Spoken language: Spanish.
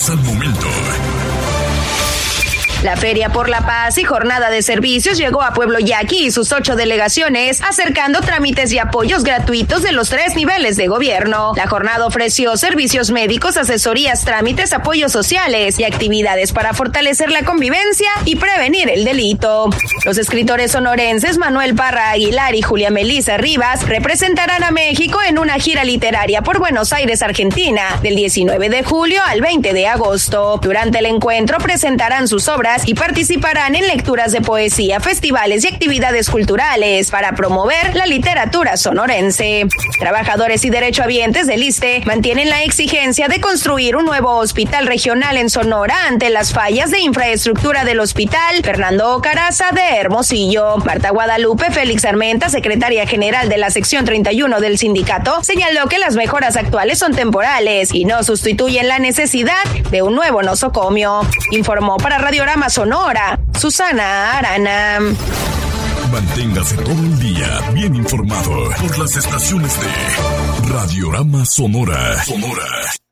al momento. La Feria por la Paz y Jornada de Servicios llegó a Pueblo Yaqui y sus 8 delegaciones, acercando trámites y apoyos gratuitos de los 3 niveles de gobierno. La jornada ofreció servicios médicos, asesorías, trámites, apoyos sociales y actividades para fortalecer la convivencia y prevenir el delito. Los escritores sonorenses Manuel Parra Aguilar y Julia Melissa Rivas representarán a México en una gira literaria por Buenos Aires, Argentina, del 19 de julio al 20 de agosto. Durante el encuentro presentarán sus obras y participarán en lecturas de poesía, festivales y actividades culturales para promover la literatura sonorense. Trabajadores y derechohabientes del ISSSTE mantienen la exigencia de construir un nuevo hospital regional en Sonora ante las fallas de infraestructura del Hospital Fernando Caraza de Hermosillo. Marta Guadalupe Félix Armenta, secretaria general de la sección 31 del sindicato, señaló que las mejoras actuales son temporales y no sustituyen la necesidad de un nuevo nosocomio. Informó para Radiorama Sonora, Susana Arana. Manténgase todo el día bien informado por las estaciones de Radiorama Sonora.